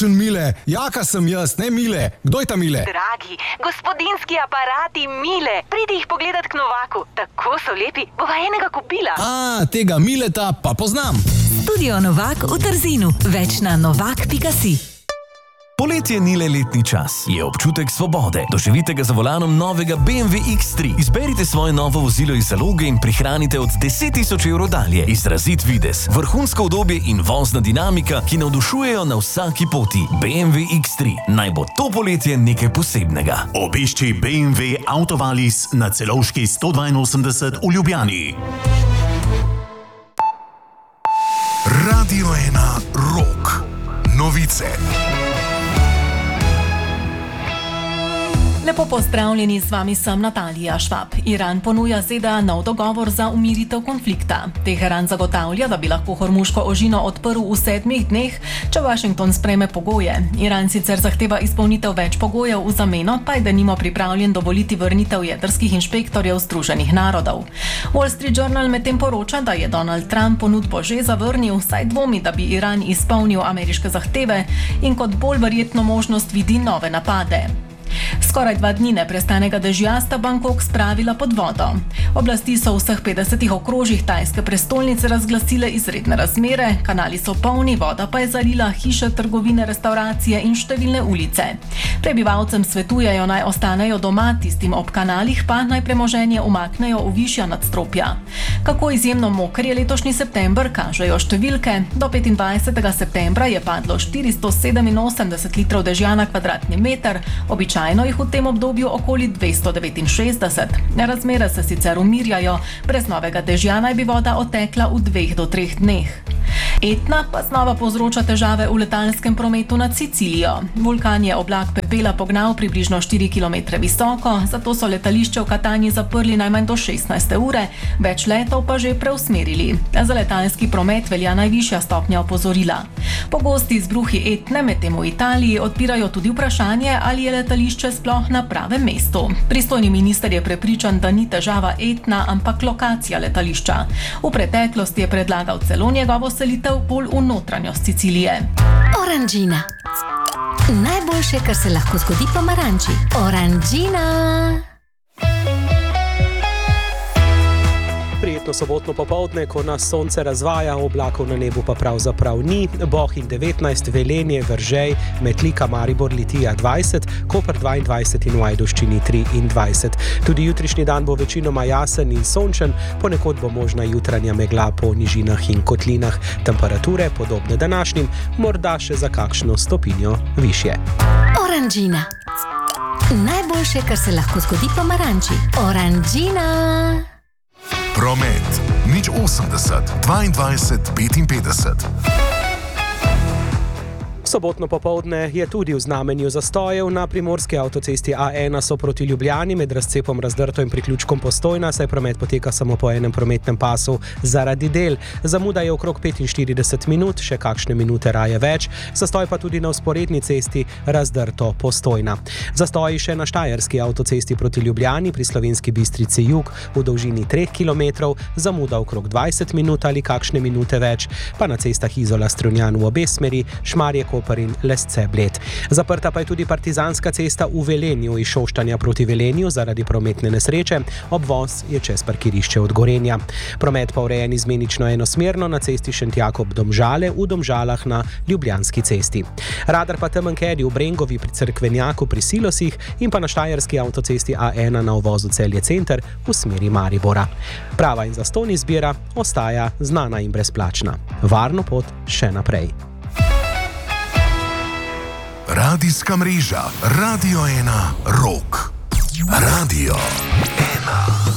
Kakšen Mile? Jaka sem jaz, ne Mile. Kdo je ta Mile? Dragi, gospodinski aparati Mile. Pridi jih pogledat k Novaku. Tako so lepi, bova enega kupila. Tega Mileta pa poznam. Studio Novak v Trzinu. Več na novak.si. Poletje ni le letni čas, je občutek svobode. Doživite ga za volanom novega BMW X3. Izberite svoje novo vozilo iz zaloge in prihranite od 10.000 evrov dalje. Izrazit videz, vrhunsko udobje in vozna dinamika, ki navdušujejo na vsaki poti. BMW X3. Naj bo to poletje nekaj posebnega. Obišči BMW Autovalis na Celovški 182 v Ljubljani. Radio 1 Rock. Novice. Lepo pozdravljeni, z vami sem Natalija Švab. Iran ponuja ZDA nov dogovor za umiritev konflikta. Teheran zagotavlja, da bi lahko Hormuško ožino odprl v 7 dneh, če Washington sprejme pogoje. Iran sicer zahteva izpolnitev več pogojev, v zameno pa je denimo pripravljen dovoliti vrnitev jedrskih inšpektorjev Združenih narodov. Wall Street Journal medtem poroča, da je Donald Trump ponudbo že zavrnil, saj dvomi, da bi Iran izpolnil ameriške zahteve in kot bolj verjetno možnost vidi nove napade. Skoraj 2 dni neprestanega dežja sta Bangkok spravila pod vodo. Oblasti so v vseh 50 okrožjih tajske prestolnice razglasile izredne razmere, kanali so polni, voda pa je zalila hiše, trgovine, restauracije in številne ulice. Prebivalcem svetujejo naj ostanejo doma, tistim ob kanalih pa naj premoženje umaknejo v višja nadstropja. Kako izjemno moker je letošnji september, kažejo številke. Do 25. septembra je padlo 487 litrov dežja na kvadratni meter, običajno jih v tem obdobju okoli 269. Razmere se sicer umirjajo, brez novega dežja naj bi voda otekla v 2 do 3 dneh. Etna pa znova povzroča težave v letalskem prometu nad Sicilijo. Vulkan je oblak pepela pognal približno 4 km visoko, zato so letališče v Katanji zaprli najmanj do 16. ure, več letov pa že preusmerili. Za letalski promet velja najvišja stopnja opozorila. Pogosti izbruhi Etne medtem v Italiji odpirajo tudi vprašanje, ali je letališče sploh na pravem mestu. Pristojni minister je prepričan, da ni težava Etna, ampak lokacija letališča. V preteklosti je predlagal celo njegovo selitev bolj v notranjost Sicilije. Oranžina. Najboljše, kar se lahko zgodi pomaranči. Oranžina. Prijetno sobotno popoldne, ko nas sonce razvaja, oblakov na nebu pa pravzaprav ni. Bohinj 19, Velenje, Veržej, Metlika, Maribor, Litija 20, Koper 22 in v Ajdovščini 23. Tudi jutrišnji dan bo večinoma jasen in sončen, ponekod bo možna jutranja megla po nižinah in kotlinah. Temperature podobne današnjim, morda še za kakšno stopinjo višje. Oranžina. Najboljše, kar se lahko zgodi pomaranči. Oranžina. Promet. 080 22 55. Sobotno popoldne je tudi v znamenju zastojev. Na primorski avtocesti A1 so proti Ljubljani med razcepom Razdrto in priključkom Postojna, saj promet poteka samo po enem prometnem pasu zaradi del. Zamuda je okrog 45 minut, še kakšne minute raje več. Zastoj pa tudi na vzporedni cesti Razdrto Postojna. Zastoji še na štajerski avtocesti proti Ljubljani pri Slovenski Bistrici jug v dolžini 3 km, zamuda okrog 20 minut ali kakšne minute več, pa na cestah Izola Strunjan v obe smeri, Šmarje Koper in Lesce Bled. Zaprta pa je tudi partizanska cesta v Velenju iz Šoštanja proti Velenju zaradi prometne nesreče, obvoz je čez parkirišče od Gorenja. Promet pa urejen izmenično enosmerno na cesti Šentjakob Domžale, v Domžalah na Ljubljanski cesti. Radar pa temenkedi v Brengovi pri Cerkvenjaku pri Silosih in pa na štajerski avtocesti A1 na uvozu Celje Center v smeri Maribora. Prava in zastonj izbira ostaja znana in brezplačna. Varno pot še naprej. Radijska mreža Radio 1 Rock. Radio 1